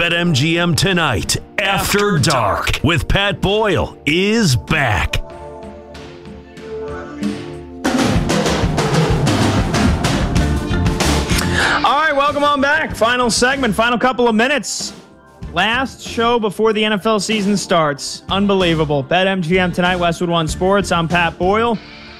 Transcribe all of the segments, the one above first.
BetMGM Tonight After Dark with Pat Boyle is back. All right, welcome on back. Final segment, final couple of minutes. Last show before the NFL season starts. Unbelievable. BetMGM Tonight, Westwood One Sports. I'm Pat Boyle.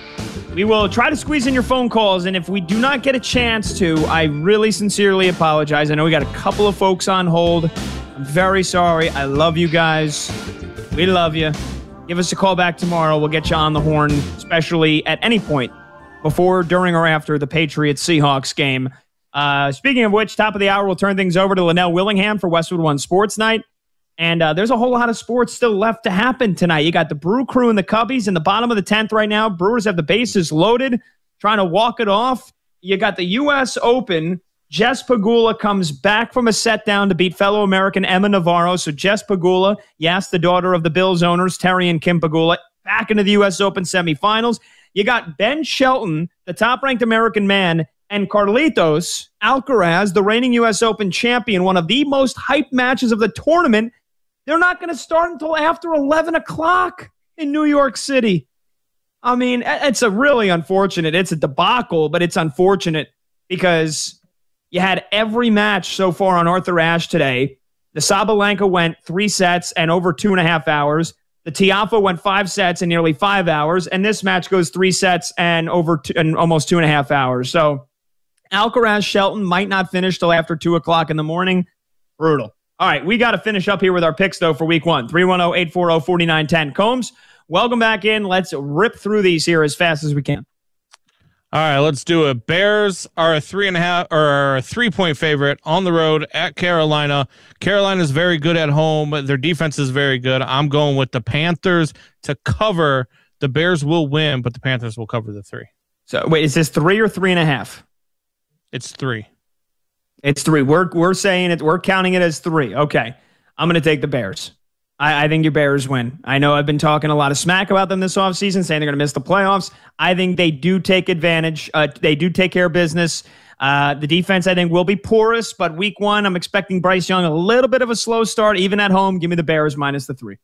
We will try to squeeze in your phone calls, and if we do not get a chance to, I really sincerely apologize. I know we got a couple of folks on hold. I'm very sorry. I love you guys. We love you. Give us a call back tomorrow. We'll get you on the horn, especially at any point before, during, or after the Patriots-Seahawks game. Speaking of which, top of the hour, we'll turn things over to Linnell Willingham for Westwood One Sports Night. And there's a whole lot of sports still left to happen tonight. You got the Brew Crew and the Cubbies in the bottom of the 10th right now. Brewers have the bases loaded, trying to walk it off. You got the U.S. Open. Jess Pegula comes back from a set down to beat fellow American Emma Navarro. So Jess Pegula, yes, the daughter of the Bills owners, Terry and Kim Pegula, back into the U.S. Open semifinals. You got Ben Shelton, the top-ranked American man, and Carlitos Alcaraz, the reigning U.S. Open champion, one of the most hyped matches of the tournament. They're not going to start until after 11 o'clock in New York City. I mean, it's a really unfortunate. It's a debacle, but it's unfortunate because you had every match so far on Arthur Ashe today. The Sabalenka went 3 sets and over 2.5 hours. The Tiafoe went 5 sets in nearly 5 hours. And this match goes 3 sets and over and almost 2.5 hours. So Alcaraz Shelton might not finish till after 2 o'clock in the morning. Brutal. All right, we got to finish up here with our picks, though, for week one. 310-840-4910. Combs, welcome back in. Let's rip through these here as fast as we can. All right, let's do it. Bears are a 3.5 or a 3-point favorite on the road at Carolina. Carolina is very good at home. Their defense is very good. I'm going with the Panthers to cover. The Bears will win, but the Panthers will cover the 3. So, wait, is this 3 or 3.5? It's 3. It's 3. We're saying it. We're counting it as 3. Okay. I'm going to take the Bears. I think your Bears win. I know I've been talking a lot of smack about them this offseason, saying they're going to miss the playoffs. I think they do take advantage. They do take care of business. The defense, I think, will be porous, but week one, I'm expecting Bryce Young a little bit of a slow start, even at home. Give me the Bears minus the 3.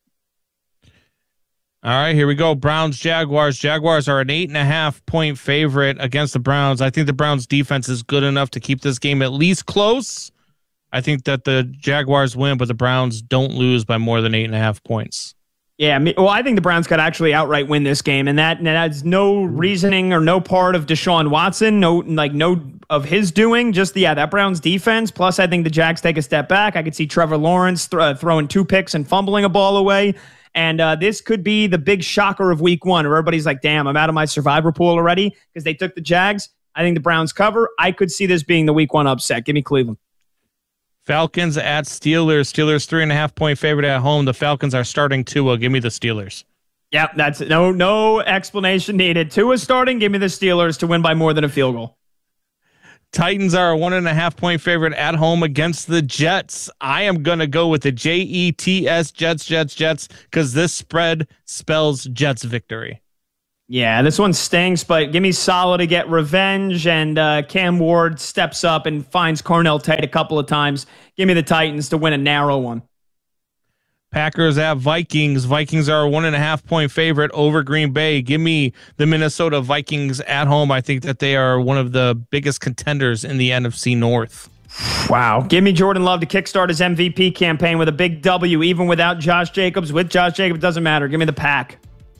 All right, here we go. Browns-Jaguars. Jaguars are an 8.5-point favorite against the Browns. I think the Browns' defense is good enough to keep this game at least close. I think that the Jaguars win, but the Browns don't lose by more than 8.5 points. Yeah, well, I think the Browns could actually outright win this game, and that's no reasoning or no part of Deshaun Watson, no of his doing. Just that Browns defense. Plus, I think the Jags take a step back. I could see Trevor Lawrence throwing 2 picks and fumbling a ball away. And this could be the big shocker of week one, where everybody's like, damn, I'm out of my survivor pool already because they took the Jags. I think the Browns cover. I could see this being the week one upset. Give me Cleveland. Falcons at Steelers. Steelers 3.5-point favorite at home. The Falcons are starting Tua. Give me the Steelers. Yep, that's no explanation needed. Tua starting. Give me the Steelers to win by more than a field goal. Titans are a 1.5-point favorite at home against the Jets. I am going to go with the Jets, Jets, because this spread spells Jets victory. Yeah, this one stinks, but give me Saleh to get revenge, and Cam Ward steps up and finds Cornell Tate a couple of times. Give me the Titans to win a narrow one. Packers at Vikings. Vikings are a 1.5-point favorite over Green Bay. Give me the Minnesota Vikings at home. I think that they are one of the biggest contenders in the NFC North. Wow. Give me Jordan Love to kickstart his MVP campaign with a big W, even without Josh Jacobs. With Josh Jacobs, doesn't matter. Give me the Pack.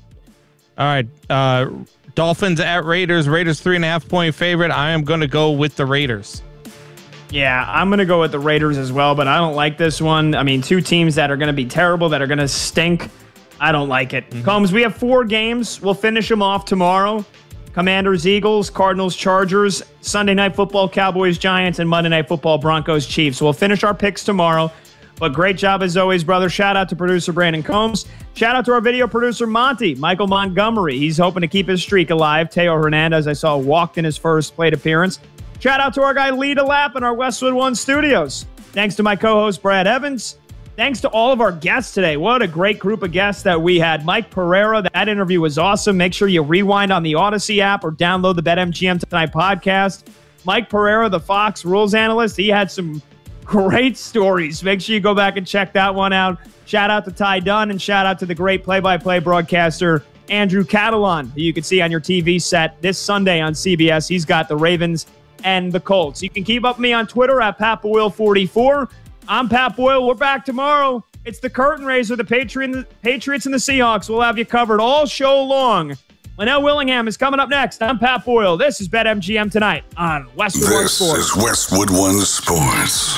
All right. Dolphins at Raiders. Raiders 3.5-point favorite. I am going to go with the Raiders. Yeah, I'm going to go with the Raiders as well, but I don't like this one. I mean, 2 teams that are going to be terrible, that are going to stink. I don't like it. Combs, we have 4 games. We'll finish them off tomorrow. Commanders, Eagles, Cardinals, Chargers, Sunday Night Football, Cowboys, Giants, and Monday Night Football, Broncos, Chiefs. So we'll finish our picks tomorrow. But great job as always, brother. Shout out to producer Brandon Combs. Shout out to our video producer, Monty, Michael Montgomery. He's hoping to keep his streak alive. Teo Hernandez, I saw, walked in his first plate appearance. Shout out to our guy, Lee DeLapp, in our Westwood One studios. Thanks to my co-host, Brad Evans. Thanks to all of our guests today. What a great group of guests that we had. Mike Pereira, that interview was awesome. Make sure you rewind on the Odyssey app or download the BetMGM Tonight podcast. Mike Pereira, the Fox rules analyst, he had some Great stories. Make sure you go back and check that one out. Shout out to Ty Dunn and shout out to the great play-by-play broadcaster Andrew Catalon, who you can see on your TV set this Sunday on CBS. He's got the Ravens and the Colts. You can keep up with me on Twitter at PatBoyle44. I'm Pat Boyle. We're back tomorrow. It's the curtain raiser, the Patriots and the Seahawks. We'll have you covered all show long. Linnell Willingham is coming up next. I'm Pat Boyle. This is BetMGM Tonight on Westwood One Sports. This is Westwood One Sports.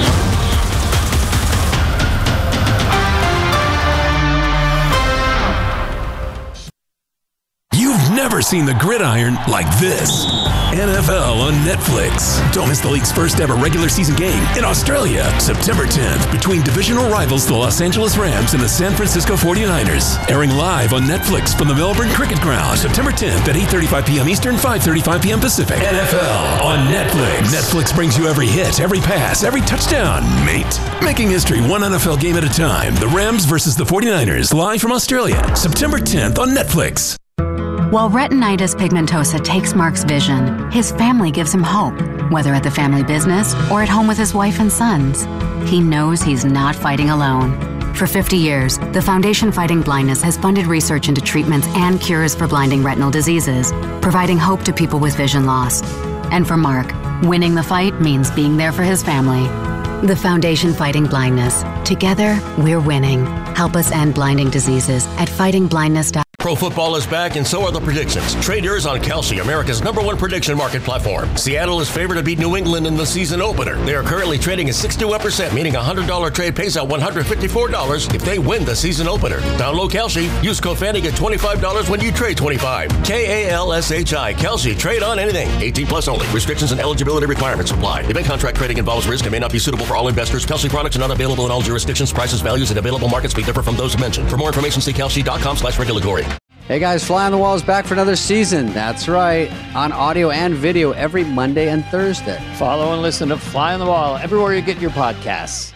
You've never seen the gridiron like this. NFL on Netflix. Don't miss the league's first ever regular season game in Australia, September 10th, between divisional rivals the Los Angeles Rams and the San Francisco 49ers. Airing live on Netflix from the Melbourne Cricket Ground, September 10th at 8:35 p.m. Eastern, 5:35 p.m. Pacific. NFL on Netflix. Netflix brings you every hit, every pass, every touchdown, mate. Making history one NFL game at a time. The Rams versus the 49ers, live from Australia, September 10th on Netflix. While retinitis pigmentosa takes Mark's vision, his family gives him hope, whether at the family business or at home with his wife and sons. He knows he's not fighting alone. For 50 years, the Foundation Fighting Blindness has funded research into treatments and cures for blinding retinal diseases, providing hope to people with vision loss. And for Mark, winning the fight means being there for his family. The Foundation Fighting Blindness. Together, we're winning. Help us end blinding diseases at fightingblindness.com. Pro football is back, and so are the predictions. Trade yours on Kalshi, America's #1 prediction market platform. Seattle is favored to beat New England in the season opener. They are currently trading at 61%, meaning a $100 trade pays out $154 if they win the season opener. Download Kalshi. Use code FANTY, get $25 when you trade $25. KALSHI. Kalshi. Trade on anything. 18 plus only. Restrictions and eligibility requirements apply. Event contract trading involves risk and may not be suitable for all investors. Kalshi products are not available in all jurisdictions. Prices, values, and available markets may differ from those mentioned. For more information, see kalshi.com/regulatory. Hey guys, Fly on the Wall is back for another season. That's right, on audio and video every Monday and Thursday. Follow and listen to Fly on the Wall everywhere you get your podcasts.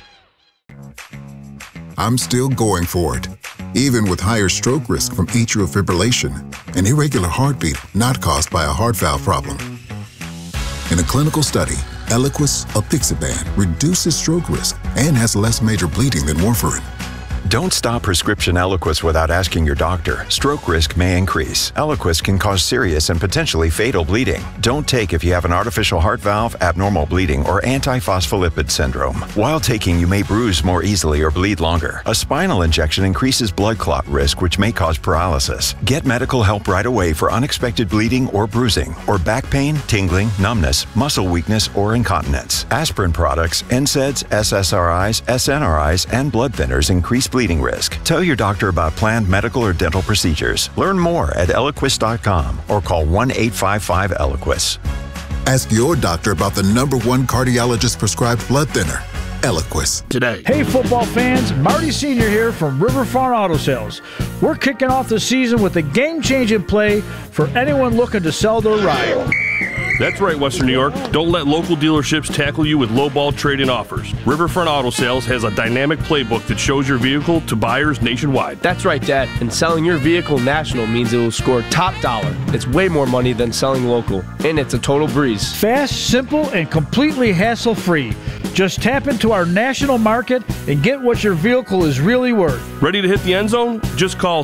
I'm still going for it, even with higher stroke risk from atrial fibrillation, an irregular heartbeat not caused by a heart valve problem. In a clinical study, Eliquis apixaban reduces stroke risk and has less major bleeding than warfarin. Don't stop prescription Eliquis without asking your doctor. Stroke risk may increase. Eliquis can cause serious and potentially fatal bleeding. Don't take if you have an artificial heart valve, abnormal bleeding, or antiphospholipid syndrome. While taking, you may bruise more easily or bleed longer. A spinal injection increases blood clot risk, which may cause paralysis. Get medical help right away for unexpected bleeding or bruising, or back pain, tingling, numbness, muscle weakness, or incontinence. Aspirin products, NSAIDs, SSRIs, SNRIs, and blood thinners increase bleeding risk. Tell your doctor about planned medical or dental procedures. Learn more at Eliquis.com or call 1-855-ELIQUIS. Ask your doctor about the #1 cardiologist prescribed blood thinner, Eliquis. Today. Hey football fans, Marty Sr. here from Riverfront Auto Sales. We're kicking off the season with a game-changing play for anyone looking to sell their ride. That's right, Western New York. Don't let local dealerships tackle you with lowball trade-in offers. Riverfront Auto Sales has a dynamic playbook that shows your vehicle to buyers nationwide. That's right, Dad. And selling your vehicle national means it will score top dollar. It's way more money than selling local, and it's a total breeze. Fast, simple, and completely hassle-free. Just tap into our national market and get what your vehicle is really worth. Ready to hit the end zone? Just call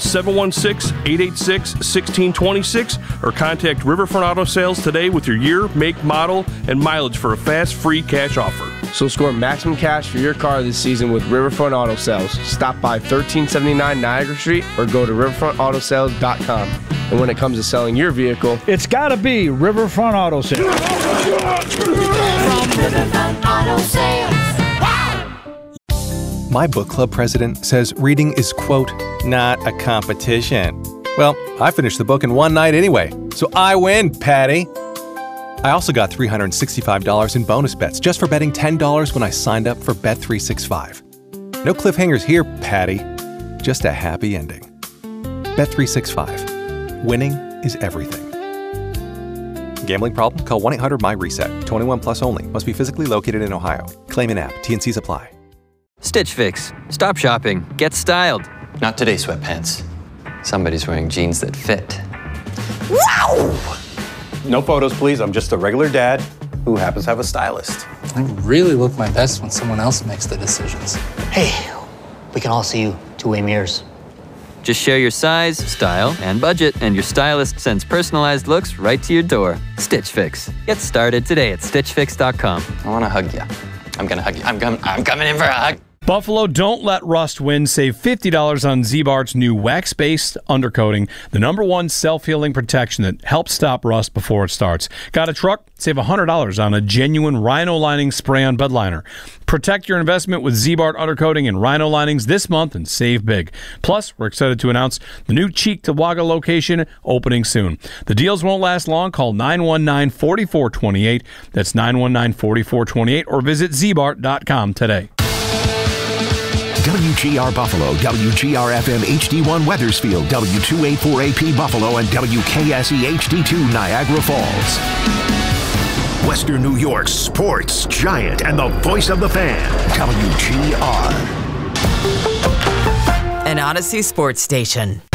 716-886-1626 or contact Riverfront Auto Sales today with your year, make, model, and mileage for a fast, free cash offer. So score maximum cash for your car this season with Riverfront Auto Sales. Stop by 1379 Niagara Street or go to riverfrontautosales.com. And when it comes to selling your vehicle, it's got to be Riverfront Auto Sales. Riverfront Auto Sales. My book club president says reading is, quote, not a competition. Well, I finished the book in one night anyway, so I win, Patty. I also got $365 in bonus bets just for betting $10 when I signed up for Bet365. No cliffhangers here, Patty. Just a happy ending. Bet365. Winning is everything. Gambling problem? Call 1-800-MY-RESET. 21 plus only. Must be physically located in Ohio. Claim in app. T&Cs apply. Stitch Fix. Stop shopping. Get styled. Not today, sweatpants. Somebody's wearing jeans that fit. Wow! No photos, please. I'm just a regular dad who happens to have a stylist. I really look my best when someone else makes the decisions. Hey, we can all see you two-way mirrors. Just share your size, style, and budget, and your stylist sends personalized looks right to your door. Stitch Fix. Get started today at StitchFix.com. I want to hug you. I'm going to hug you. I'm coming in for a hug. Buffalo, don't let rust win. Save $50 on Zibart's new wax-based undercoating, the #1 self-healing protection that helps stop rust before it starts. Got a truck? Save $100 on a genuine Rhino lining spray-on bed liner. Protect your investment with Zibart undercoating and Rhino linings this month and save big. Plus, we're excited to announce the new Cheektowaga location opening soon. The deals won't last long. Call 919-4428. That's 919-4428 or visit Zibart.com today. WGR Buffalo, WGR-FM HD1 Weathersfield, W284AP Buffalo, and WKSE HD2 Niagara Falls. Western New York's sports giant and the voice of the fan, WGR. An Odyssey sports station.